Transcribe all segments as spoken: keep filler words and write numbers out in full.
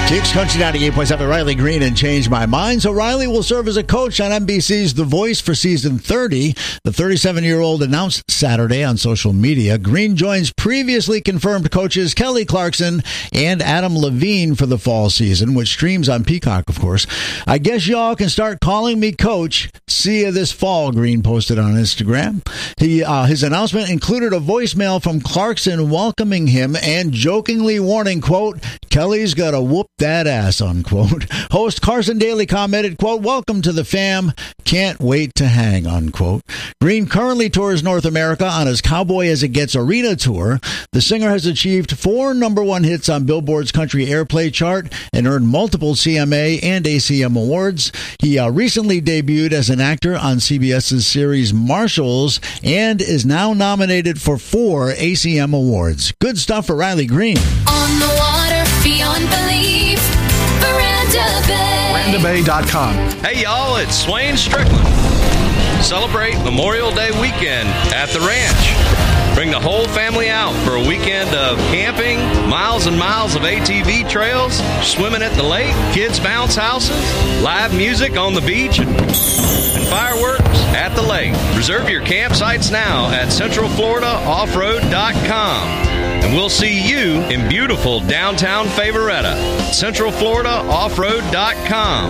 Kicks Country ninety-eight point seven, Riley Green and Change My Mind. So Riley will serve as a coach on N B C's The Voice for season thirty. The thirty-seven-year-old announced Saturday on social media. Green joins previously confirmed coaches Kelly Clarkson and Adam Levine for the fall season, which streams on Peacock, of course. I guess y'all can start calling me coach. See you this fall, Green posted on Instagram. He, uh, his announcement included a voicemail from Clarkson welcoming him and jokingly warning, quote, Kelly's got to whoop that ass, unquote. Host Carson Daly commented, quote, welcome to the fam. Can't wait to hang, unquote. Green currently tours North America on his Cowboy As It Gets Arena tour. The singer has achieved four number one hits on Billboard's country airplay chart and earned multiple C M A and A C M awards. He uh, recently debuted as an actor on CBS's series Marshalls and is now nominated for four A C M awards. Good stuff for Riley Green. On the water, beyond belief, Veranda Bay. Veranda Bay dot com. Hey, y'all, it's Swain Strickland. Celebrate Memorial Day weekend at the ranch. Bring the whole family out for a weekend of camping, miles and miles of A T V trails, swimming at the lake, kids' bounce houses, live music on the beach, and, and fireworks at the lake. Reserve your campsites now at central florida off road dot com. And we'll see you in beautiful downtown Favoretta. central florida off road dot com.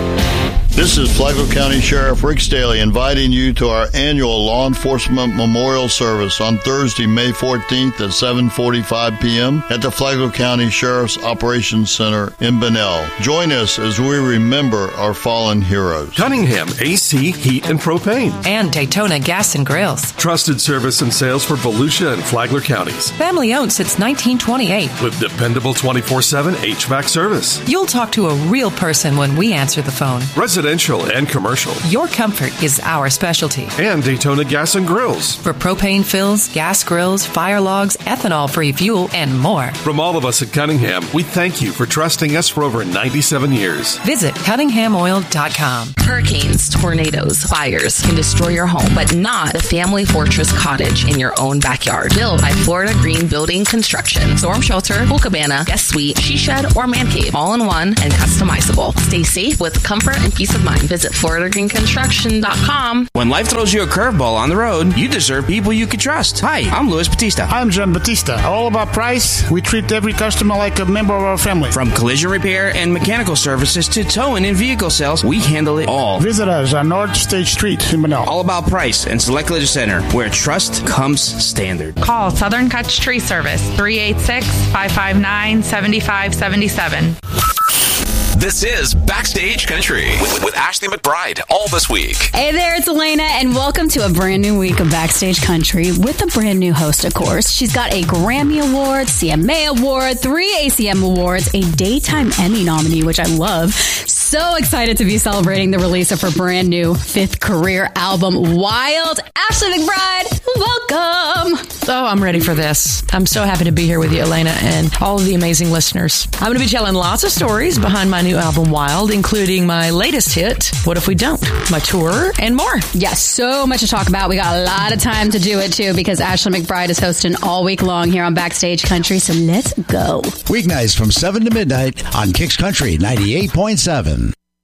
This is Flagler County Sheriff Rick Staley inviting you to our annual Law Enforcement Memorial Service on Thursday, May fourteenth at seven forty-five p.m. at the Flagler County Sheriff's Operations Center in Bunnell. Join us as we remember our fallen heroes. Cunningham A C Heat and Propane. And Daytona Gas and Grills. Trusted service and sales for Volusia and Flagler counties. Family owned since nineteen twenty-eight. With dependable twenty-four seven H V A C service. You'll talk to a real person when we answer the phone. Residential and commercial. Your comfort is our specialty. And Daytona Gas and Grills. For propane fills, gas grills, fire logs, ethanol-free fuel, and more. From all of us at Cunningham, we thank you for trusting us for over ninety-seven years. Visit cunningham oil dot com. Hurricanes, tornadoes, fires can destroy your home, but not the Family Fortress Cottage in your own backyard. Built by Florida Green Building Construction. Storm shelter, pool cabana, guest suite, she shed, or man cave. All in one and customizable. Stay safe with comfort and peace of mind. Visit florida green construction dot com. When life throws you a curveball on the road, you deserve people you can trust. Hi, I'm Luis Batista. I'm John Batista. All about price. We treat every customer like a member of our family. From collision repair and mechanical services to towing and vehicle sales, we handle it all. Visit us on North State Street in Manila. All about price and Select Collision Center, where trust comes standard. Call Southern Touch Tree Service, three eight six, five five nine, seven five seven seven. This is Backstage Country with, with Ashley McBride, all this week. Hey there, it's Elena, and welcome to a brand new week of Backstage Country with a brand new host, of course. She's got a Grammy Award, C M A Award, three A C M Awards, a Daytime Emmy nominee, which I love. So excited to be celebrating the release of her brand new fifth career album, Wild. Ashley McBride, welcome. Oh, I'm ready for this. I'm so happy to be here with you, Elena, and all of the amazing listeners. I'm going to be telling lots of stories behind my new album, Wild, including my latest hit, What If We Don't?, my tour, and more. Yes, so much to talk about. We got a lot of time to do it, too, because Ashley McBride is hosting all week long here on Backstage Country, so let's go. Weeknights from seven to midnight on Kicks Country ninety-eight point seven.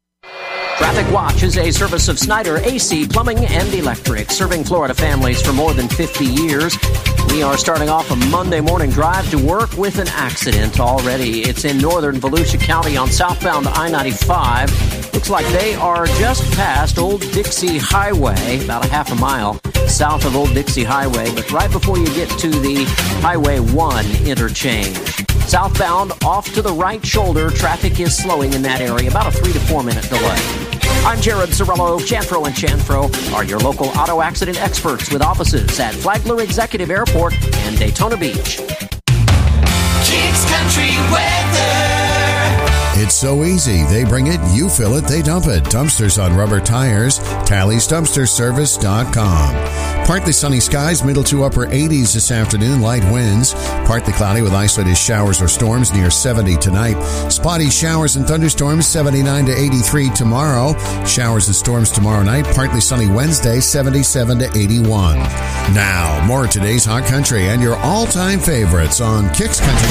Traffic Watch is a service of Snyder A C Plumbing and Electric, serving Florida families for more than fifty years. We are starting off a Monday morning drive to work with an accident already. It's in northern Volusia County on southbound I ninety-five. Looks like they are just past Old Dixie Highway, about a half a mile south of Old Dixie Highway, but right before you get to the Highway one interchange. Southbound, off to the right shoulder, traffic is slowing in that area, about a three to four minute delay. I'm Jared Cirillo. Chanfro and Chanfro are your local auto accident experts with offices at Flagler Executive Airport and Daytona Beach. Kicks Country weather. It's so easy. They bring it, you fill it, they dump it. Dumpsters on rubber tires. Talley's Dumpster Service dot com. Partly sunny skies, middle to upper eighties this afternoon. Light winds. Partly cloudy with isolated showers or storms near seventy tonight. Spotty showers and thunderstorms, seventy-nine to eighty-three tomorrow. Showers and storms tomorrow night. Partly sunny Wednesday, seventy-seven to eighty-one. Now, more of today's Hot Country and your all-time favorites on Kicks Country